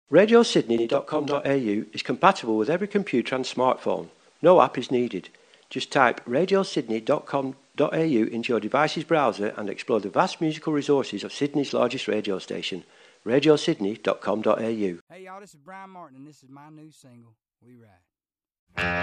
RadioSydney.com.au is compatible with every computer and smartphone. No app is needed. Just type RadioSydney.com.au into your device's browser and explore the vast musical resources of Sydney's largest radio station, RadioSydney.com.au. Hey y'all, this is Brian Martin and this is my new single, We Ride.